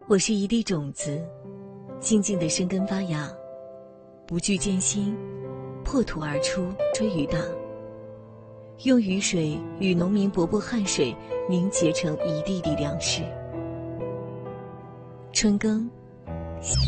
我是一粒种子，静静地生根发芽，不惧艰辛，破土而出，追雨打，用雨水与农民伯伯汗水凝结成一粒粒粮食。春耕